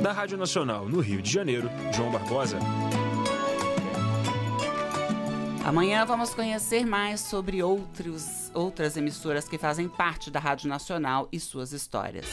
Da Rádio Nacional, no Rio de Janeiro, João Barbosa. Amanhã vamos conhecer mais sobre outras emissoras que fazem parte da Rádio Nacional e suas histórias.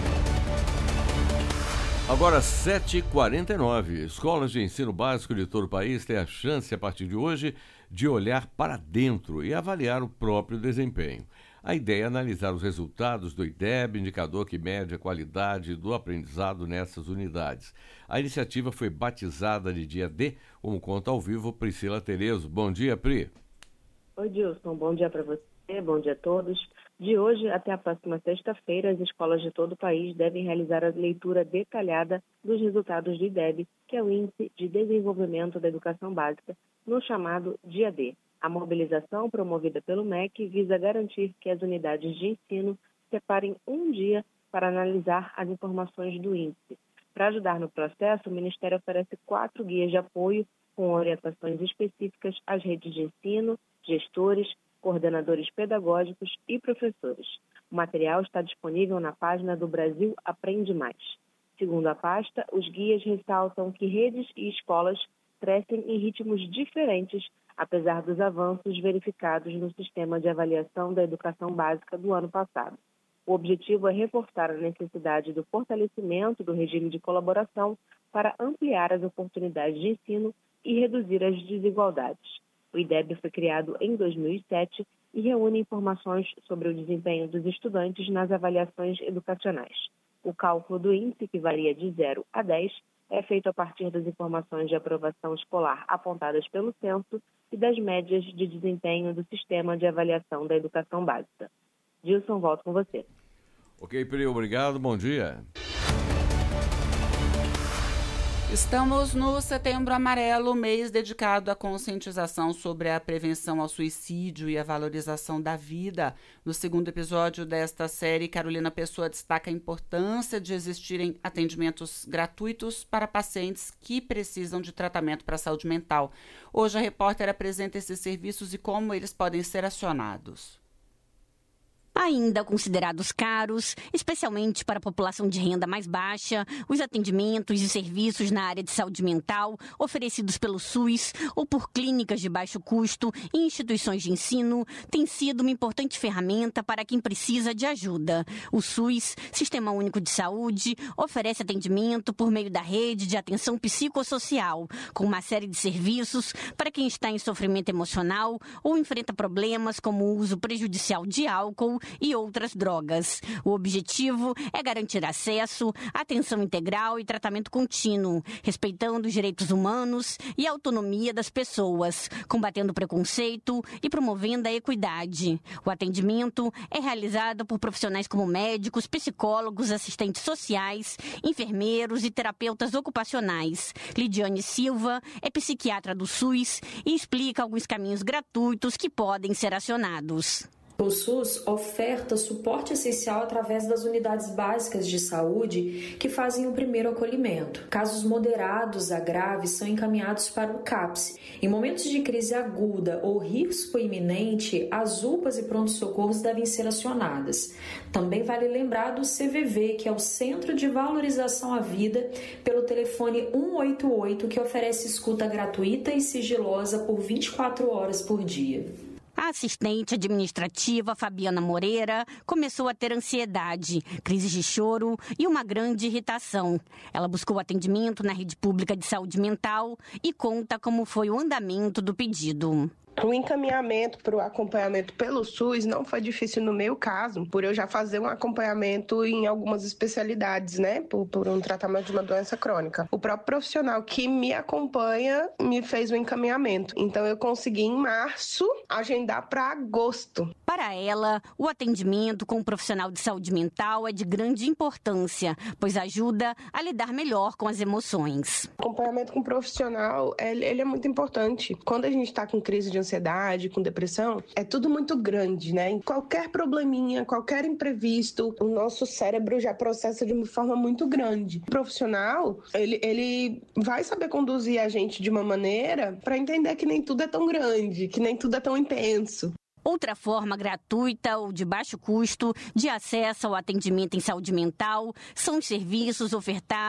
Agora 7h49. Escolas de ensino básico de todo o país têm a chance, a partir de hoje, de olhar para dentro e avaliar o próprio desempenho. A ideia é analisar os resultados do IDEB, indicador que mede a qualidade do aprendizado nessas unidades. A iniciativa foi batizada de Dia D, como conta ao vivo Priscila Terezo. Bom dia, Pri. Oi, Dilson. Bom dia para você, bom dia a todos. De hoje até a próxima sexta-feira, as escolas de todo o país devem realizar a leitura detalhada dos resultados do IDEB, que é o Índice de Desenvolvimento da Educação Básica, no chamado Dia D. A mobilização promovida pelo MEC visa garantir que as unidades de ensino separem um dia para analisar as informações do índice. Para ajudar no processo, o Ministério oferece 4 guias de apoio com orientações específicas às redes de ensino, gestores, coordenadores pedagógicos e professores. O material está disponível na página do Brasil Aprende Mais. Segundo a pasta, os guias ressaltam que redes e escolas crescem em ritmos diferentes, apesar dos avanços verificados no sistema de avaliação da educação básica do ano passado. O objetivo é reforçar a necessidade do fortalecimento do regime de colaboração para ampliar as oportunidades de ensino e reduzir as desigualdades. O IDEB foi criado em 2007 e reúne informações sobre o desempenho dos estudantes nas avaliações educacionais. O cálculo do índice, que varia de 0 a 10, é feito a partir das informações de aprovação escolar apontadas pelo censo e das médias de desempenho do sistema de avaliação da educação básica. Dilson, volto com você. Ok, Pri, obrigado, bom dia. Estamos no Setembro Amarelo, mês dedicado à conscientização sobre a prevenção ao suicídio e a valorização da vida. No segundo episódio desta série, Carolina Pessoa destaca a importância de existirem atendimentos gratuitos para pacientes que precisam de tratamento para a saúde mental. Hoje a repórter apresenta esses serviços e como eles podem ser acionados. Ainda considerados caros, especialmente para a população de renda mais baixa, os atendimentos e serviços na área de saúde mental oferecidos pelo SUS ou por clínicas de baixo custo e instituições de ensino têm sido uma importante ferramenta para quem precisa de ajuda. O SUS, Sistema Único de Saúde, oferece atendimento por meio da rede de atenção psicossocial, com uma série de serviços para quem está em sofrimento emocional ou enfrenta problemas como o uso prejudicial de álcool e outras drogas. O objetivo é garantir acesso, atenção integral e tratamento contínuo, respeitando os direitos humanos e a autonomia das pessoas, combatendo o preconceito e promovendo a equidade. O atendimento é realizado por profissionais como médicos, psicólogos, assistentes sociais, enfermeiros e terapeutas ocupacionais. Lidiane Silva é psiquiatra do SUS e explica alguns caminhos gratuitos que podem ser acionados. O SUS oferta suporte essencial através das unidades básicas de saúde que fazem o primeiro acolhimento. Casos moderados a graves são encaminhados para o CAPS. Em momentos de crise aguda ou risco iminente, as UPAs e pronto-socorros devem ser acionadas. Também vale lembrar do CVV, que é o Centro de Valorização à Vida, pelo telefone 188, que oferece escuta gratuita e sigilosa por 24 horas por dia. A assistente administrativa Fabiana Moreira começou a ter ansiedade, crises de choro e uma grande irritação. Ela buscou atendimento na rede pública de saúde mental e conta como foi o andamento do pedido. O encaminhamento para o acompanhamento pelo SUS não foi difícil no meu caso, por eu já fazer um acompanhamento em algumas especialidades, né, por um tratamento de uma doença crônica. O próprio profissional que me acompanha me fez o encaminhamento. Então eu consegui em março agendar para agosto. Para ela, o atendimento com um profissional de saúde mental é de grande importância, pois ajuda a lidar melhor com as emoções. O acompanhamento com o profissional, ele é muito importante. Quando a gente está com crise de ansiedade, com depressão, é tudo muito grande, né? Qualquer probleminha, qualquer imprevisto, o nosso cérebro já processa de uma forma muito grande. O profissional, ele vai saber conduzir a gente de uma maneira para entender que nem tudo é tão grande, que nem tudo é tão intenso. Outra forma gratuita ou de baixo custo de acesso ao atendimento em saúde mental são os serviços ofertados